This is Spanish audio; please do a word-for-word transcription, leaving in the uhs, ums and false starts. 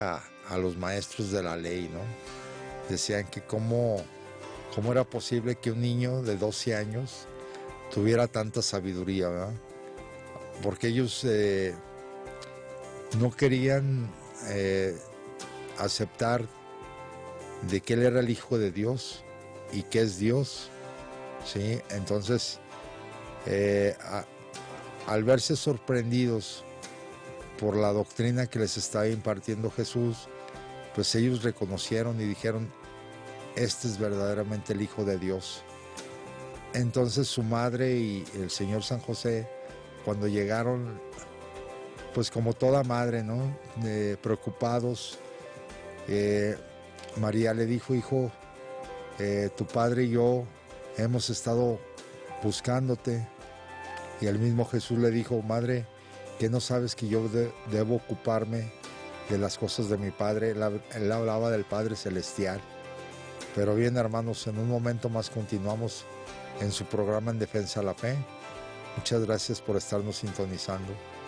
a, a los maestros de la ley, ¿no? Decían que cómo, cómo era posible que un niño de doce años tuviera tanta sabiduría, ¿verdad? Porque ellos eh, no querían eh, aceptar de que él era el Hijo de Dios y que es Dios, ¿sí? Entonces, eh, a, al verse sorprendidos por la doctrina que les estaba impartiendo Jesús, pues ellos reconocieron y dijeron, este es verdaderamente el Hijo de Dios. Entonces su madre y el Señor San José, cuando llegaron, pues como toda madre, ¿no? Eh, preocupados, eh, María le dijo, hijo, eh, tu padre y yo hemos estado buscándote. Y el mismo Jesús le dijo, madre, ¿que no sabes que yo de, debo ocuparme de las cosas de mi Padre? Él, él hablaba del Padre Celestial. Pero bien, hermanos, en un momento más continuamos en su programa En Defensa de la Fe. Muchas gracias por estarnos sintonizando.